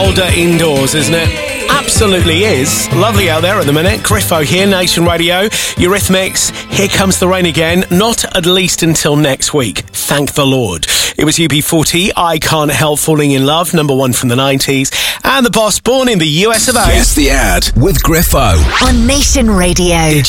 colder indoors, isn't it? Absolutely is. Lovely out there at the minute. Griffo here, Nation Radio. Eurythmics, Here Comes the Rain Again. Not at least until next week. Thank the Lord. It was UB40, I Can't Help Falling in Love, number one from the 90s. And The Boss, born in the US of A. Guess the Ad with Griffo on Nation Radio.